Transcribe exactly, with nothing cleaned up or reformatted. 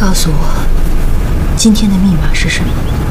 告诉我，今天的密码是什么？